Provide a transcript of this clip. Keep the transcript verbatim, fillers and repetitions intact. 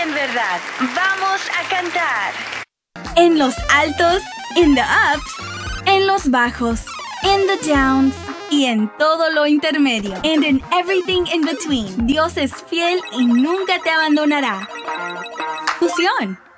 en verdad. Vamos a cantar. En los altos, in the ups, en los bajos, in the downs y en todo lo intermedio. And in everything in between. Dios es fiel y nunca te abandonará. Fusión.